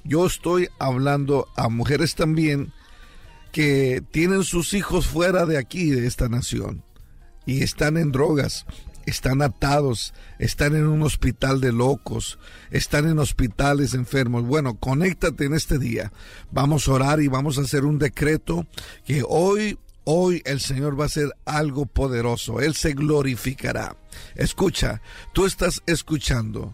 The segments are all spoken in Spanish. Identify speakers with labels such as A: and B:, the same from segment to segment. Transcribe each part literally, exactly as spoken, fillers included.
A: yo estoy hablando a mujeres también que tienen sus hijos fuera de aquí, de esta nación, y están en drogas, están atados, están en un hospital de locos, están en hospitales enfermos. Bueno, conéctate en este día. Vamos a orar y vamos a hacer un decreto que hoy, hoy el Señor va a hacer algo poderoso. Él se glorificará. Escucha, tú estás escuchando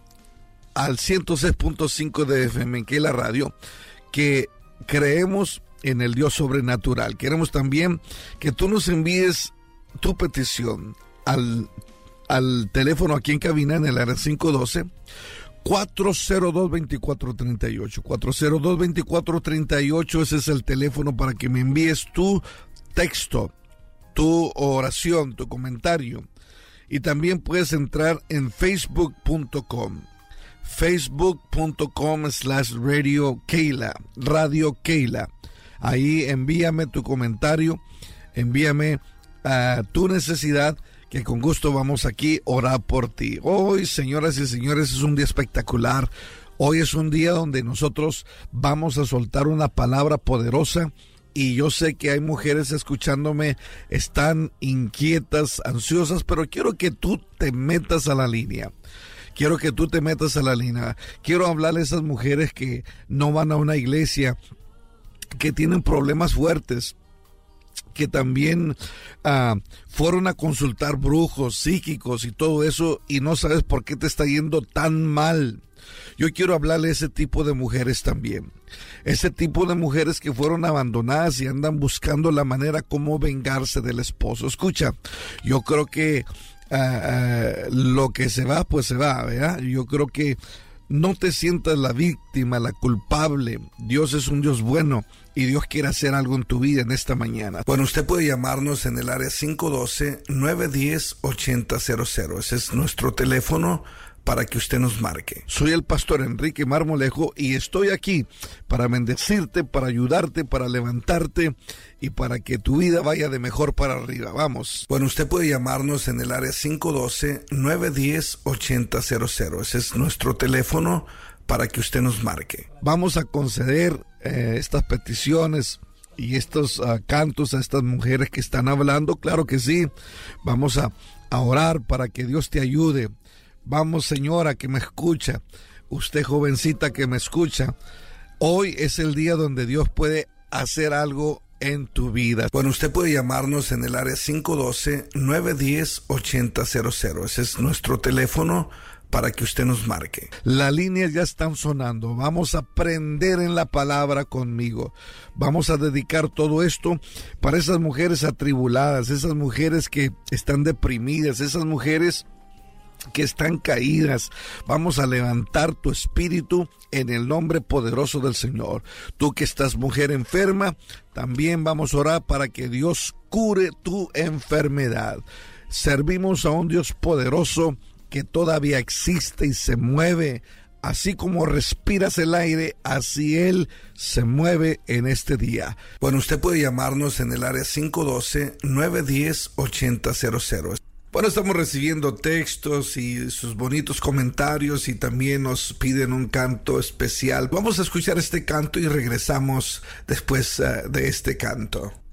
A: al ciento seis punto cinco de F M, que es la radio, que creemos en el Dios sobrenatural. Queremos también que tú nos envíes tu petición al, al teléfono aquí en cabina en el área cinco uno dos, cuatro cero dos, dos cuatro tres ocho. cuatro cero dos, dos cuatro tres ocho, ese es el teléfono para que me envíes tu texto, tu oración, tu comentario. Y también puedes entrar en facebook punto com. facebook punto com slash radio Keila, Radio Keila. Ahí envíame tu comentario, envíame uh, tu necesidad, que con gusto vamos aquí a orar por ti. Hoy, señoras y señores, es un día espectacular. Hoy es un día donde nosotros vamos a soltar una palabra poderosa. Y yo sé que hay mujeres escuchándome, están inquietas, ansiosas, pero quiero que tú te metas a la línea. Quiero que tú te metas a la línea. Quiero hablarle a esas mujeres que no van a una iglesia, que tienen problemas fuertes, que también uh, fueron a consultar brujos, psíquicos y todo eso, y no sabes por qué te está yendo tan mal. Yo quiero hablarle a ese tipo de mujeres también. Ese tipo de mujeres que fueron abandonadas y andan buscando la manera como vengarse del esposo. Escucha, yo creo que uh, uh, lo que se va, pues se va, ¿verdad? Yo creo que no te sientas la víctima, la culpable. Dios es un Dios bueno y Dios quiere hacer algo en tu vida en esta mañana. Bueno, usted puede llamarnos en el área cinco uno dos, nueve uno cero, ocho cero cero. Ese es nuestro teléfono para que usted nos marque. Soy el pastor Enrique Marmolejo y estoy aquí para bendecirte, para ayudarte, para levantarte y para que tu vida vaya de mejor para arriba. Vamos. Bueno, usted puede llamarnos en el área cinco uno dos, nueve uno cero, ocho cero cero. Ese es nuestro teléfono para que usted nos marque. Vamos a conceder eh, estas peticiones y estos uh, cantos a estas mujeres que están hablando. Claro que sí. Vamos a, a orar para que Dios te ayude. Vamos, señora que me escucha, usted jovencita que me escucha, hoy es el día donde Dios puede hacer algo en tu vida. Bueno, usted puede llamarnos en el área cinco uno dos, nueve uno cero, ocho cero cero. Ese es nuestro teléfono para que usted nos marque. Las líneas ya están sonando. Vamos a aprender en la palabra conmigo. Vamos a dedicar todo esto para esas mujeres atribuladas, esas mujeres que están deprimidas, esas mujeres que están caídas. Vamos a levantar tu espíritu en el nombre poderoso del Señor. Tú que estás mujer enferma, también vamos a orar para que Dios cure tu enfermedad. Servimos a un Dios poderoso que todavía existe y se mueve. Así como respiras el aire, así Él se mueve en este día. Bueno, usted puede llamarnos en el área cinco uno dos, nueve uno cero, ocho cero cero. Bueno, estamos recibiendo textos y sus bonitos comentarios y también nos piden un canto especial. Vamos a escuchar este canto y regresamos después uh, de este canto.